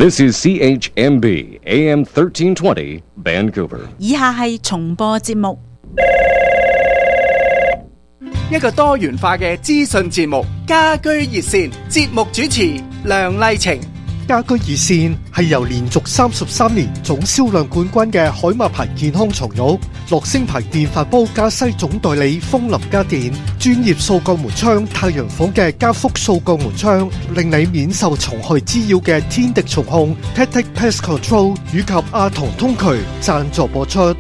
This is CHMB AM 1320 Vancouver。 以下係重播節目。 一個多元化嘅資訊節目，家居熱線，節目主持梁麗晴。 家居熱線係由連續33年總銷量冠軍嘅海馬牌健康床褥、樂聲牌電飯煲加西總代理風林家電、專業掃鋼門窗太陽房嘅加福掃鋼門窗，令你免受蟲害滋擾嘅天敵蟲控 Tactic Pest Control 以及阿童通渠贊助播出。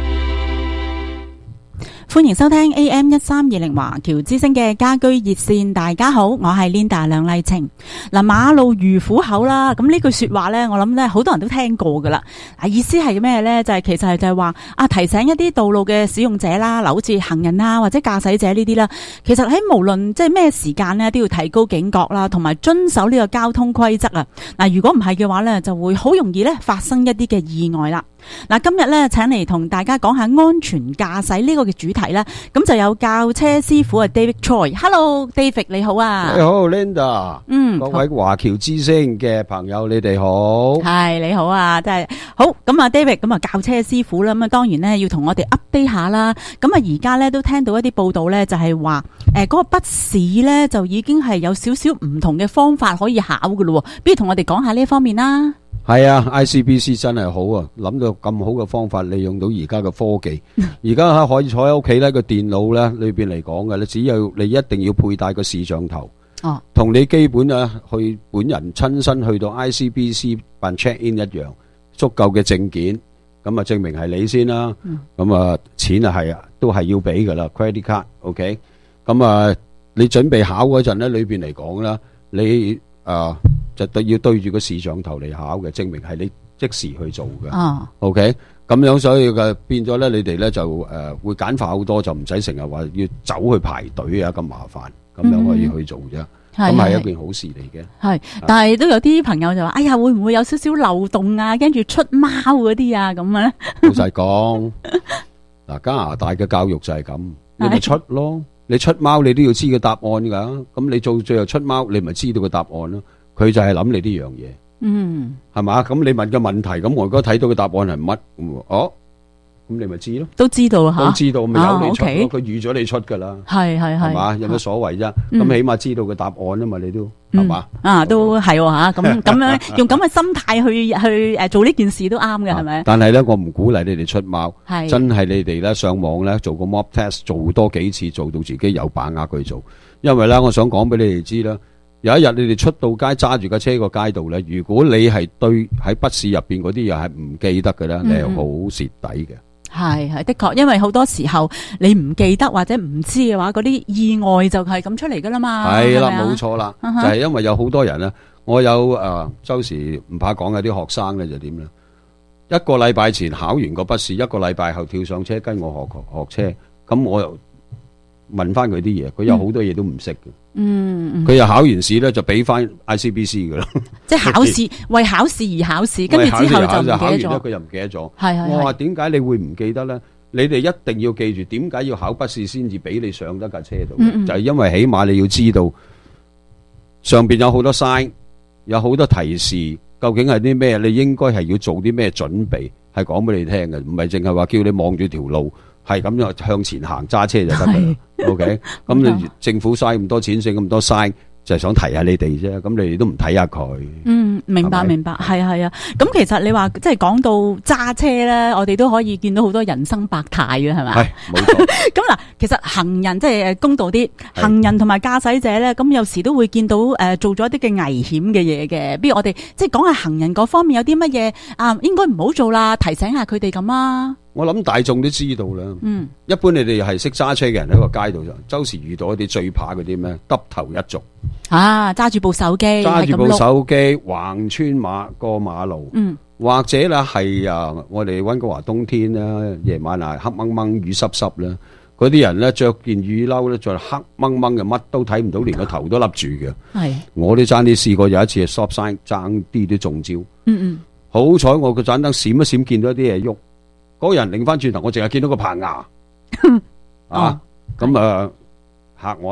歡迎收聽 AM1320 華僑之聲嘅家居熱線。大家好，我係 Linda 梁麗晴。嗱，馬路如虎口啦，咁呢句說話呢，我諗呢好多人都聽過噶啦。意思係咩呢？就係其實就係話提醒一啲道路嘅使用者啦，嗱，好似行人啊或者駕駛者呢啲啦，其實喺無論即係咩時間呢，都要提高警覺啦，同埋遵守呢個交通規則啊。嗱，如果唔係嘅話呢，就會好容易呢發生一啲嘅意外啦。嗱，今日咧，請嚟同大家講下安全駕駛呢個嘅主題咧，咁就有教車師傅啊 David Choi。Hello David， 你好啊。 你好 Linda。各位華僑之聲嘅朋友，你哋好。係， 你好啊，真係好。咁啊 David， 咁啊教車師傅啦，咁啊當然咧要同我哋 update 下啦。咁啊而家咧都聽到一啲報道咧，就係話嗰個筆試咧就已經係有少少唔同嘅方法可以考噶咯。不如同我哋講下呢一方面啦。 係啊 ，ICBC 真係好啊，諗到咁好嘅方法，利用到而家嘅科技，而家可以坐喺屋企咧個電腦咧裏邊嚟講嘅，你只有你一定要佩戴個視像頭，同你基本啊去本人親身去到 ICBC 辦 check in 一樣，足夠嘅證件，咁啊證明係你先啦，咁啊錢啊係都係要俾噶啦 ，credit card，OK，咁啊你準備考嗰陣咧裏邊嚟講啦，你就要對住個視像頭嚟考嘅，證明係你即時去做嘅。OK， 咁樣所以嘅變咗咧，你哋咧就會簡化好多，就唔使成日話要走去排隊啊咁麻煩，咁樣可以去做啫。咁係一件好事嚟嘅。係， 但係都有啲朋友就話：哎呀，會唔會有少少漏洞啊？跟住出貓嗰啲啊咁咧？ 老實講，嗱，加拿大嘅教育就係咁，你咪出咯。你出貓你都要知個答案噶，咁你做最後出貓，你咪知道個答案咯。佢就係諗你呢樣嘢，係嘛？咁你問嘅問題，咁我而家睇到嘅答案係乜？咁你咪知咯，都知道吓，都知道咪由你出咯，佢預咗你出噶啦，係嘛？有乜所謂啫？咁起碼知道個答案啊嘛，你都係嘛？都係吓，咁樣用咁嘅心態去做呢件事都啱嘅，係咪？但係咧，我唔鼓勵你哋出貓，真係你哋咧上網咧做個 mock test， 做多幾次，做到自己有把握去做。因為咧，我想講俾你哋知啦。有一日你哋出到街揸住架車個街道咧，如果你係對喺筆試入邊嗰啲嘢係唔記得嘅咧，你係好蝕底嘅。係的確，因為好多時候你唔記得或者唔知嘅話，嗰啲意外就係咁出嚟噶啦嘛。係啦，冇錯啦，就係因為有好多人咧，我有周時唔怕講有啲學生咧就點咧，一個禮拜前考完個筆試，一個禮拜後跳上車跟我學車，咁我又問翻佢啲嘢，佢有好多嘢都唔識嘅。佢又考完試咧，就俾翻 ICBC 噶啦。即係考試為考試而考試，跟住之後就唔記得咗。考完咧，佢又唔記得咗。我話點解你會唔記得咧？你哋一定要記住，點解要考筆試先至俾你上得架車度？就係因為起碼你要知道上邊有好多 sign， 有好多提示，究竟係啲咩？你應該係要做啲咩準備？係講俾你聽嘅，唔係淨係話叫你望住條路。係咁樣向前行揸車就得噶啦，OK？咁你政府嘥咁多錢，使咁多嘥，就係想提下你哋啫。咁你哋都唔睇下佢。明白，係啊。咁其實你話即係講到揸車咧，我哋都可以見到好多人生百態嘅，係咪？係，冇錯。咁嗱，其實行人即係公道啲，行人同埋駕駛者咧，咁有時都會見到做咗一啲嘅危險嘅嘢嘅。不如我哋即係講下行人嗰方面有啲乜嘢應該唔好做啦，提醒下佢哋咁啊。我諗大眾都知道啦。一般你哋係識揸車嘅人喺個街道上，周時遇到一啲最怕嗰啲咩？耷頭一族揸住部手機橫穿過馬路，或者咧係我哋溫哥華冬天啦，夜晚黑掹掹雨濕濕啦，嗰啲人咧着件雨褸咧，着黑掹掹嘅，乜都睇唔到，連個頭都笠住嘅。我都爭啲試過有一次係 stop sign， 爭啲都中招。好彩我個盞燈閃一閃，見到一啲嘢喐。嗰個人擰翻轉頭，我淨係見到個棚牙，咁嚇我一跳。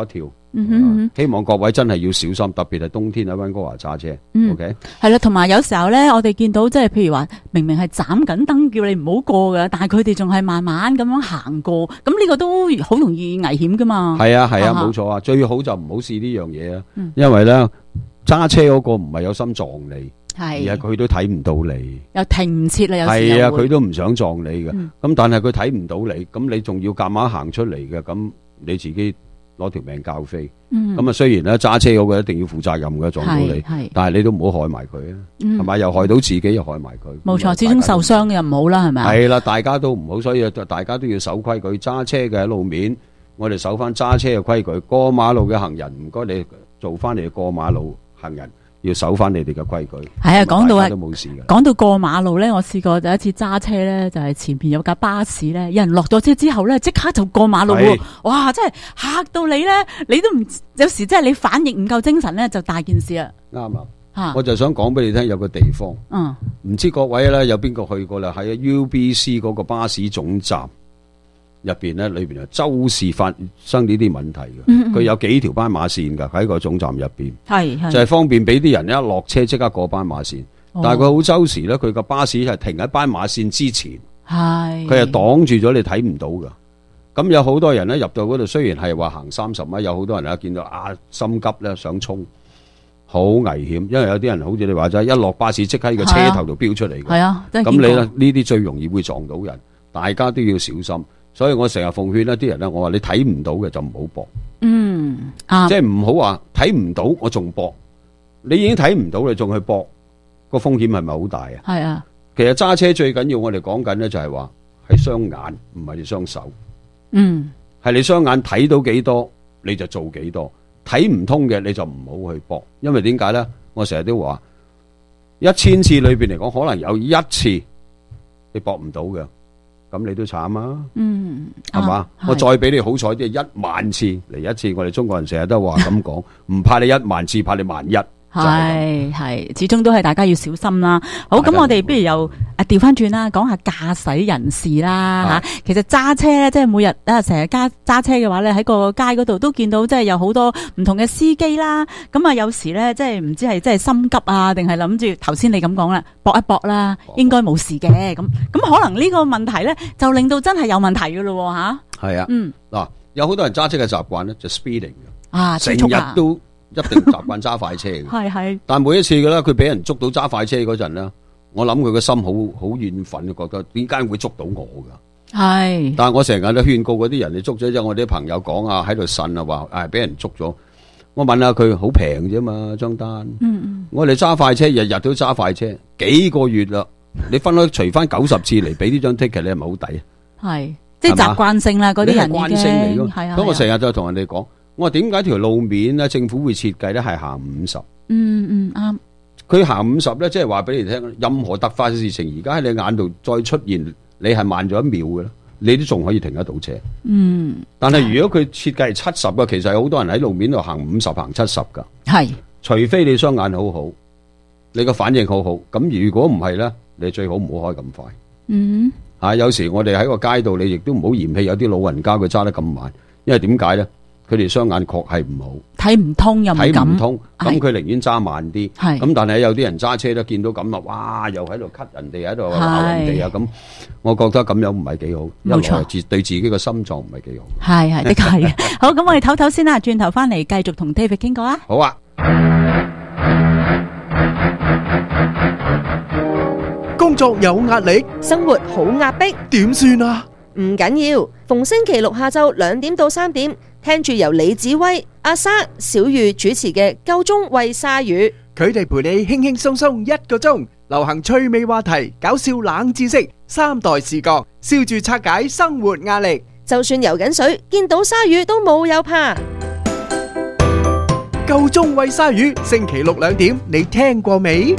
希望各位真係要小心，特別係冬天喺溫哥華揸車。OK， 係啦，同埋有時候咧，我哋見到即係譬如話，明明係斬緊燈叫你唔好過嘅，但係佢哋仲係慢慢咁樣行過，咁呢個都好容易危險噶嘛。 係啊，冇錯啊，最好就唔好試呢樣嘢啊，因為咧揸車嗰個唔係有心撞你，而係佢都睇唔到你， 又停唔切啦，有時係啊，佢都唔想撞你嘅，咁但係佢睇唔到你，咁你仲要夾硬行出嚟嘅，咁你自己攞條命教飛，咁啊雖然咧揸車嗰個一定要負責任嘅，撞到你，但係你都唔好害埋佢啊，係咪？又害到自己，又害埋佢。 冇錯，始終受傷又唔好啦，係咪？ 係啦，大家都唔好，所以大家都要守規矩。揸車嘅喺路面，我哋守翻揸車嘅規矩。過馬路嘅行人，唔該你做翻你過馬路行人，要守翻你哋嘅規矩。 係啊，講到都冇事嘅。 講到過馬路咧，我試過有一次揸車咧，就係前邊有架巴士咧，有人落咗車之後咧，即刻就過馬路喎！哇，真係嚇到你咧，你都唔有時真係你反應唔夠精神咧，就大件事啦。 啱啊！我就想講俾你聽，有個地方，唔知各位咧有邊個去過啦？喺 UBC 嗰個巴士總站入邊咧，裏邊就周時發生呢啲問題嘅。佢有幾條斑馬線㗎喺個總站入邊，就係方便俾啲人一落車即刻過斑馬線。但係佢好周時咧，佢個巴士係停喺斑馬線之前，佢係擋住咗你睇唔到㗎。咁有好多人咧入到嗰度，雖然係話行30米，有好多人咧見到心急咧想衝。好危險，因為有啲人好似你話齋，一落巴士即刻喺個車頭度飆出嚟嘅。係啊，咁你咧呢啲最容易會撞到人，大家都要小心。所以我成日奉勸一啲人咧，我話你睇唔到嘅就唔好搏。即係唔好話睇唔到我仲搏，你已經睇唔到你仲去搏，個風險係咪好大啊？係啊，其實揸車最緊要我哋講緊咧就係話係雙眼，唔係你雙手。係你雙眼睇到幾多你就做幾多。睇唔通嘅你就唔好去搏，因為點解咧？我成日都話1000次裏邊嚟講，可能有1次你搏唔到嘅，咁你都慘啊！係嘛？我再俾你好彩啲，10000次嚟一次。我哋中國人成日都話咁講，唔怕你10000次，怕你11000。 係，始終都係大家要小心啦。好，咁我哋不如又調翻轉啦，講下駕駛人士啦吓。其實揸車咧，即係每日成日揸車嘅話咧，喺個街嗰度都見到，即係有好多唔同嘅司機啦。咁啊，有時咧，即係唔知係即係心急啊，定係諗住頭先你咁講啦，搏一搏啦，應該冇事嘅。咁可能呢個問題咧，就令到真係有問題噶咯吓。係啊， 嗱，有好多人揸車嘅習慣咧，就 speeding 嘅， 成日都。一定習慣揸快車嘅，係，但每一次嘅咧，佢俾人捉到揸快車嗰陣咧，我諗佢個心好怨憤，覺得點解會捉到我噶？係，但係我成日都勸告嗰啲人，你捉咗之後，我啲朋友講啊，喺度呻啊，話俾人捉咗。我問下佢，好平啫嘛，張單。我哋揸快車，日日都揸快車，幾個月啦，你分開除翻90次嚟俾呢張 ticket，你係咪好抵啊？係，即係習慣性啦，嗰啲人已經慣性嚟咯。咁我成日就同人哋講。我話點解條路面咧，政府會設計咧係行50？啱。佢行50咧，即係話俾你聽，任何突發嘅事情，而家喺你眼度再出現，你係慢咗1秒嘅咧，你都仲可以停得到車。但係如果佢設計係70嘅，其實有好多人喺路面度行50、行70噶。係。除非你雙眼好好，你個反應好好，咁如果唔係咧，你最好唔好開咁快。有時我哋喺個街道，你亦都唔好嫌棄有啲老人家佢揸得咁慢，因為點解咧？佢哋雙眼確係唔好，睇唔通又唔敢，睇唔通，咁佢寧願揸慢啲。咁但係有啲人揸車都見到咁啊，哇！又喺度cut人哋，喺度鬧人哋啊！咁我覺得咁樣唔係幾好，一來對自己個心臟唔係幾好。係的確係嘅。好，咁我哋唞唞先啦，轉頭翻嚟繼續同 David 傾過啊。好啊。 工作有壓力， 生活好壓迫， 點算啊？ 唔緊要，逢星期六下晝2點到3點。聽住由李子威、阿莎、小玉主持嘅《夠鐘喂鯊魚》， 佢哋陪你輕輕鬆鬆1個鐘，流行趣味話題、搞笑冷知識、3代視角，笑住拆解生活壓力。 就算游緊水，見到鯊魚都冇有怕。 夠鐘喂鯊魚，星期六2點，你聽過未？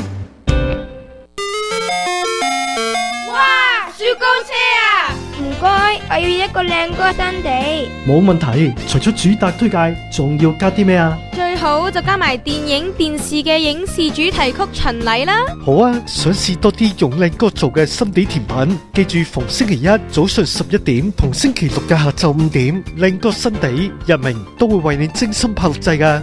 哇！雪糕車啊！唔該，我要一個靚哥新地。 冇問題，除咗主打推介，仲要加啲咩啊？ 最好就加埋電影電視嘅影視主題曲巡禮啦。 好啊，想試多啲用靚哥做嘅心地甜品，記住逢星期一早上11點同星期六嘅下晝5點，靚哥心地日明都會為你精心炮製㗎。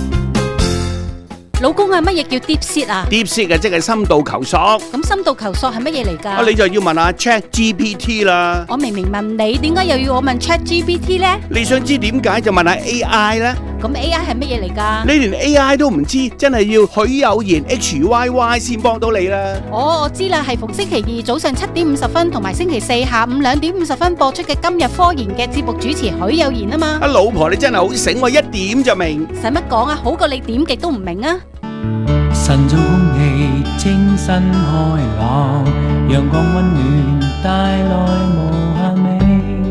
老公啊，乜嘢叫 deep seat 啊？ Deep seat 即係深度求索。 咁深度求索係乜嘢嚟㗎？ 你就要問下 ChatGPT 啦。 我明明問你，點解又要我問 ChatGPT 呢？ 你想知點解就問下 AI 啦。 咁 AI 係乜嘢嚟㗎？ 你連 AI 都唔知，真係要許有賢 HYY 先幫到你啦。 哦，我知啦，係逢星期二早上7點50分同埋星期四下午2點50分播出嘅今日科研嘅節目主持許有賢啊嘛。 老婆你真係好醒喎，一點就明。 使乜講啊？好過你點極都唔明啊！ 晨早空氣清新開朗，陽光溫暖帶來無限美。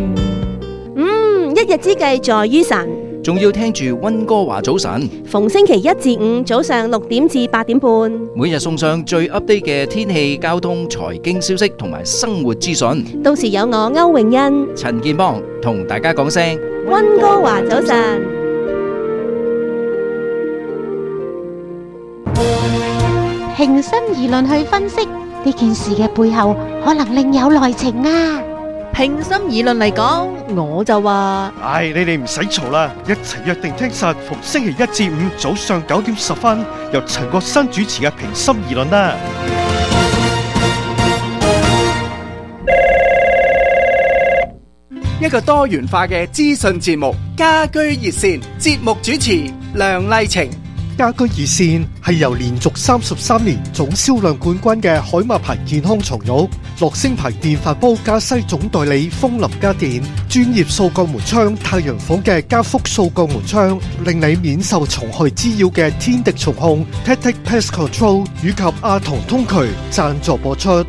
一日之計在於晨， 仲要聽住溫哥華早晨， 逢星期一至五早上6點至8點半， 每日送上最 update 嘅天氣、交通、財經消息同埋生活資訊。 到時有我歐永欣、 陳建邦同大家講聲溫哥華早晨。 平心而論去分析呢件事嘅背後，可能另有內情啊！ 平心而論嚟講，我就話， 你哋唔使嘈啦，一齊約定聽實逢星期一至五早上9點10分，由陳國新主持嘅平心而論啦。 一個多元化嘅資訊節目，家居熱線節目主持梁麗晴。 家居熱線係由連續33年總銷量冠軍嘅海馬牌健康床褥、樂聲牌電飯煲加西總代理風林家電、專業掃鋼門窗太陽房嘅加福掃鋼門窗，令你免受蟲害滋擾嘅天敵蟲控 Tactic Pest Control 以及阿童通渠贊助播出。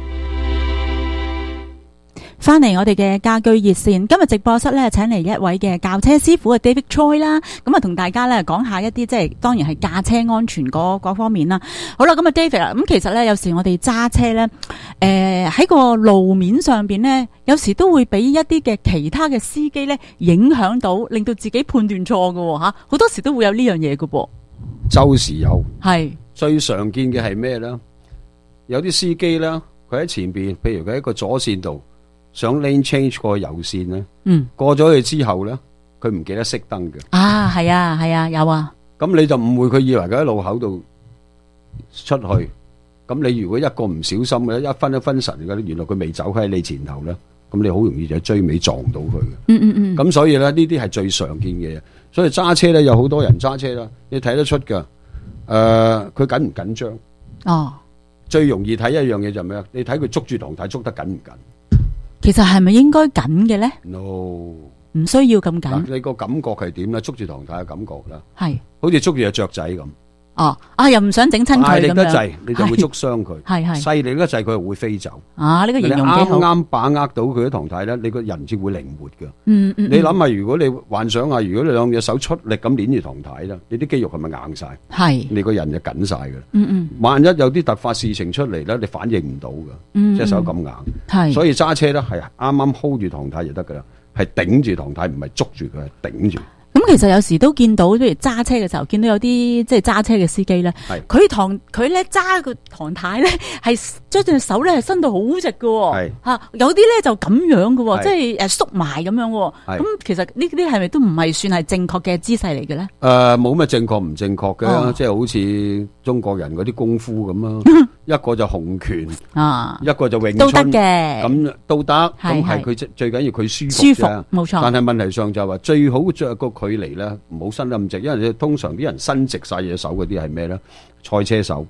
翻嚟我哋嘅家居熱線，今日直播室咧請嚟一位嘅教車師傅嘅 David Choi 啦，咁啊同大家咧講下一啲即係當然係駕車安全嗰方面啦。好啦，咁啊 David 啦，咁其實咧有時我哋揸車咧，喺個路面上邊咧，有時都會俾一啲嘅其他嘅司機咧影響到，令到自己判斷錯㗎吓，好多時都會有呢樣嘢㗎噃。 周時有， 係最常見嘅係咩咧？有啲司機咧，佢喺前邊，譬如佢喺個左線度。想 lane change 過右線咧，過咗去之後咧，佢唔記得熄燈嘅。 啊，係啊，有啊。 咁你就誤會佢以為佢喺路口度出去。咁你如果一個唔小心嘅，一分神嘅，原來佢未走喺你前頭咧，咁你好容易就追尾撞到佢嘅。咁所以咧，呢啲係最常見嘅嘢。所以揸車咧，有好多人揸車啦，你睇得出㗎。佢緊唔緊張？ 哦， 最容易睇一樣嘢就係咩啊？你睇佢捉住唐太捉得緊唔緊？ 其實係咪應該緊嘅咧 ？No， 唔需要咁緊。 你個感覺係點咧？捉住唐太嘅感覺啦， 係好似捉住隻雀仔咁。 哦，又唔想整親佢咁樣。 大力得滯，你就會捉傷佢； 係細力得滯，佢又會飛走。 啊，呢個形容幾好。 你啱啱把握到佢啲唐太咧，你個人先會靈活嘅。你諗下，如果你幻想下，如果你兩隻手出力咁捏住唐太啦，你啲肌肉係咪硬晒？ 係， 你個人就緊晒嘅。萬一有啲突發事情出嚟咧，你反應唔到嘅，隻手咁硬。 係，所以揸車咧係啱啱 hold 住唐太就得噶啦，係頂住唐太，唔係捉住佢，係頂住。 咁其實有時都見到，譬如揸車嘅時候，見到有啲即係揸車嘅司機咧，佢咧揸個唐太咧，係將隻手咧係伸到好直嘅，吓有啲咧就咁樣嘅，即係縮埋咁樣。咁其實呢啲係咪都唔係算係正確嘅姿勢嚟嘅咧？ 冇乜正確唔正確嘅，即係好似中國人嗰啲功夫咁啊，一個就洪拳，一個就詠春， 都得嘅， 咁都得。咁係佢最緊要佢舒服， 冇錯。 但係問題上就係話最好着個距離咧，唔好伸得咁直，因為你通常啲人伸直晒隻手嗰啲係咩咧？賽車手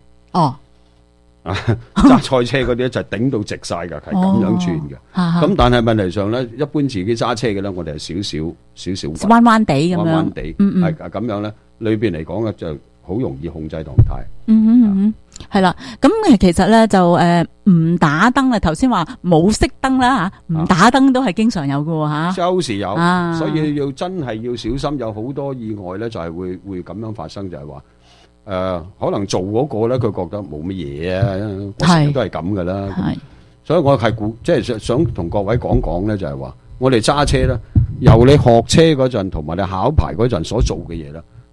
揸賽車嗰啲咧就係頂到直晒噶，係咁樣轉嘅。咁但係問題上咧，一般自己揸車嘅咧，我哋係少少彎彎地咁樣， 彎彎地係咁樣咧，裏邊嚟講咧就好容易控制狀態。 係啦，咁其實咧就唔打燈啦，頭先話冇熄燈啦吓，唔打燈都係經常有嘅吓， 周時有，所以要真係要小心，有好多意外咧就係會咁樣發生，就係話可能做嗰個咧佢覺得冇乜嘢啊，我成日都係咁噶啦，所以我係即係想同各位講咧，就係話我哋揸車咧，由你學車嗰陣同埋你考牌嗰陣所做嘅嘢啦，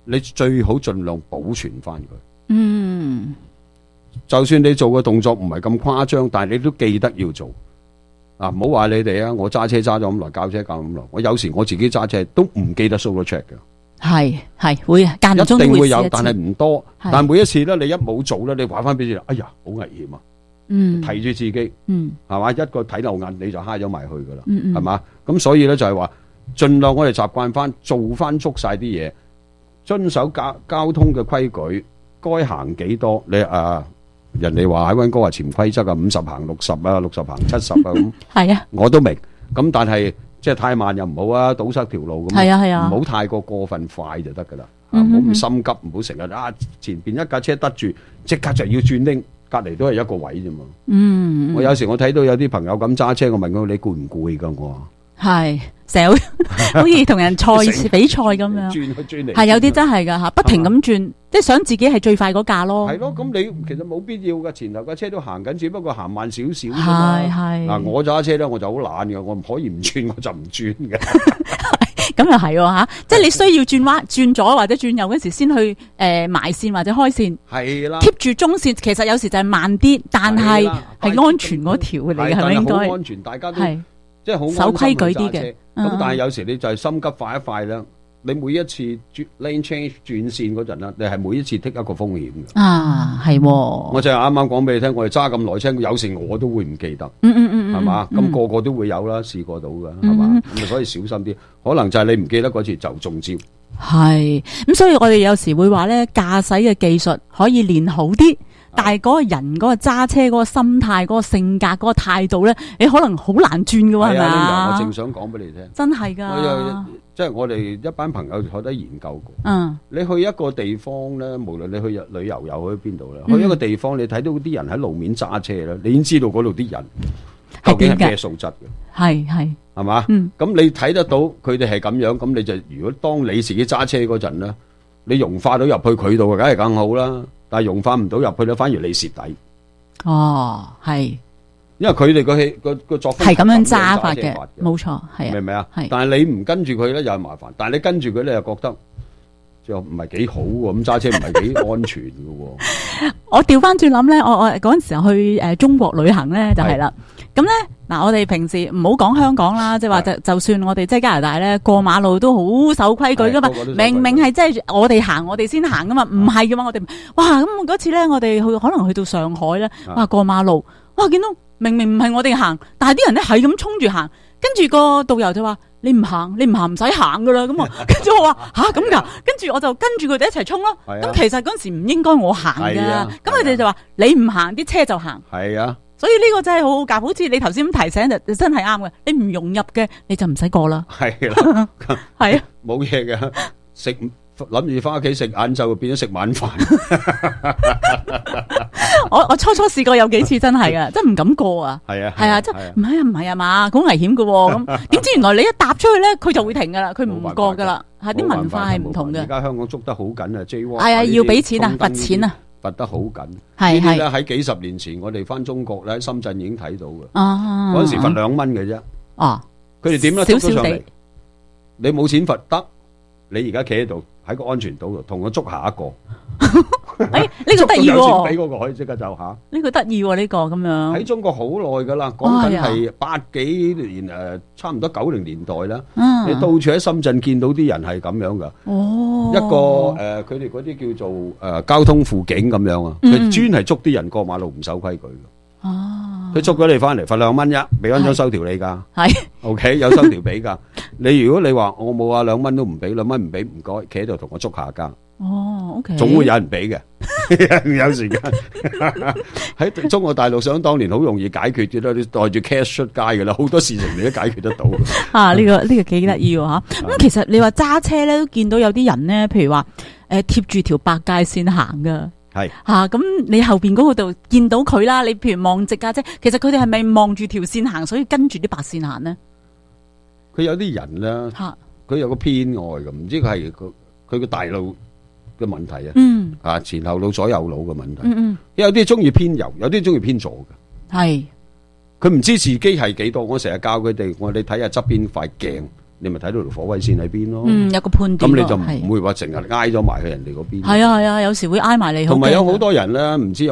你最好盡量保存翻佢。 嗯， 就算你做嘅動作唔係咁誇張，但係你都記得要做。啊，唔好話你哋啊，我揸車揸咗咁耐，教車教咁耐，我有時我自己揸車都唔記得 solo check 嘅。 係會啊，間中一定會有， 試一次但係唔多。 係但係每一次咧，你一冇做咧，你話翻俾你，哎呀，好危險啊！提住自己，係嘛？一個睇漏眼你就揩咗埋去噶啦，係嘛？咁所以咧就係話，盡量我哋習慣翻做翻足晒啲嘢，遵守交通嘅規矩，該行幾多？你人哋話喺溫哥華潛規則啊，50行60啊，60行70啊咁。係啊，我都明。咁但係即係太慢又唔好啊，堵塞條路咁。係啊，唔好太過分快就得噶啦。唔好咁心急，唔好成日前邊一架車得住，即刻就要轉拎，隔離都係一個位啫嘛。我有時我睇到有啲朋友咁揸車，我問佢你攰唔攰㗎？我話係成日好似同人比賽咁樣，轉去轉嚟，係有啲真係㗎嚇，不停咁轉，即係想自己係最快嗰架咯。係咯，咁你其實冇必要㗎，前頭架車都行緊，只不過行慢少少啫嘛。係嗱，我揸車咧我就好懶嘅，我唔可以唔轉我就唔轉嘅。咁又係喎嚇，即係你需要轉左或者轉右嗰時先去埋線或者開線。係啦，貼住中線，其實有時就係慢啲，但係係安全嗰條嚟嘅，係咪應該？好安全，大家都即係好守規矩啲嘅。咁但係有時你就係心急快一快啦，你每一次lane change 轉線嗰陣啦，你係每一次剔一個風險嘅。啊，係喎。我就係啱啱講俾你聽，我哋揸咁耐車，有時我都會唔記得。係嘛？咁個個都會有啦，試過到㗎，係嘛？咁所以小心啲。可能就係你唔記得嗰次就中招。係咁，所以我哋有時會話咧，駕駛嘅技術可以練好啲。但係嗰個人嗰個揸車嗰個心態、嗰個性格、嗰個態度咧，你可能好難轉㗎喎，係咪啊？我正想講俾你聽，真係㗎。即係我哋一班朋友坐低研究過。你去一個地方咧，無論你去旅遊又去邊度咧，去一個地方你睇到啲人喺路面揸車咧，你已經知道嗰度啲人究竟係咩素質嘅。係嘛？咁你睇得到佢哋係咁樣，咁你就如果當你自己揸車嗰陣咧，你融化到入去佢度，梗係更好啦。但係融化唔到入去咧，反而你蝕底。哦，係，因為佢哋個作風係咁樣揸法嘅，冇錯，係。明唔明啊？係。但係你唔跟住佢咧，又係麻煩。但係你跟住佢咧，又覺得就唔係幾好喎。咁揸車唔係幾安全嘅喎。我調翻轉諗咧，我嗰陣時候去中國旅行咧，就係啦。咁咧嗱，我哋平時唔好講香港啦，即係話就算我哋即係加拿大咧，過馬路都好守規矩噶嘛。明明係即係我哋行，我哋先行噶嘛，唔係嘅嘛，我哋哇咁嗰次咧，我哋可能去到上海咧，哇過馬路，哇見到明明唔係我哋行，但係啲人咧係咁衝住行，跟住個導遊就話你唔行唔使行噶啦，咁啊，跟住我話吓咁噶，跟住我就跟住佢哋一齊衝咯。咁其實嗰時唔應該我行噶，咁佢哋就話你唔行，啲車就行。係啊。所以呢個真係好好夾，好似你頭先咁提醒就真係啱嘅。你唔融入嘅，你就唔使過啦。係啦，係啊，冇嘢嘅，食諗住翻屋企食晏晝，變咗食晚飯。我初初試過有幾次真係噶，真唔敢過啊。係啊，係啊，即係唔係啊嘛，好危險噶。咁點知原來你一踏出去咧，佢就會停噶啦，佢唔過噶啦。係啲文化係唔同嘅。而家香港捉得好緊啊 ，J1 係啊，要俾錢啊，罰錢啊。罰得好緊，呢啲咧喺幾十年前，我哋翻中國咧喺深圳已經睇到嘅。嗰陣時罰2蚊嘅啫。哦，佢哋點咧捉咗上嚟？你冇錢罰得，你而家企喺度喺個安全島度，同我捉下一個。呢個得意喎，俾嗰個可以即刻走下。呢個得意喎，呢個咁樣。喺中國好耐噶啦，講緊係80幾年差唔多90年代啦。你到處喺深圳見到啲人係咁樣噶。哦，一個佢哋嗰啲叫做交通輔警咁樣啊，佢專係捉啲人過馬路唔守規矩噶。哦，佢捉咗你翻嚟罰2蚊啫，俾翻張收條你噶。係，OK 有收條俾噶。你如果你話我冇啊，2蚊都唔俾，2蚊唔俾唔該，企喺度同我捉下架。哦 ，OK， 總會有人俾嘅，有時間喺中國大陸想當年好容易解決嘅啦，你袋住 cash 出街嘅啦，好多事情你都解決得到。啊，呢個幾得意喎吓。咁其實你話揸車咧，都見到有啲人咧，譬如話貼住條白界線行噶，係吓咁你後邊嗰個度見到佢啦，你譬如望直架車，其實佢哋係咪望住條線行，所以跟住啲白線行呢？佢有啲人咧，佢有個偏愛嘅，唔知佢係佢個大腦嘅問題啊，前後腦左右腦嘅問題，有啲中意偏右，有啲中意偏左嘅，係佢唔知自己係幾多。我成日教佢哋，我哋睇下側邊塊鏡， 你咪睇到條火位線喺邊咯。 有個判斷。 咁你就唔會話成日挨咗埋去人哋嗰邊。 係啊，有時會挨埋你。 同埋有好多人咧，唔知